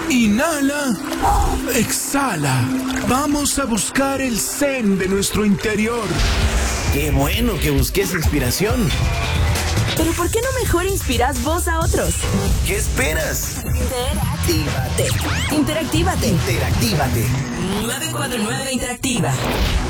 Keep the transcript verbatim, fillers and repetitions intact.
Inhala. Exhala. Vamos a buscar el zen de nuestro interior. Qué bueno que busques inspiración. Pero ¿por qué no mejor inspiras vos a otros? ¿Qué esperas? Interactívate. Interactívate. Interactívate. nueve cuatro nueve Interactiva.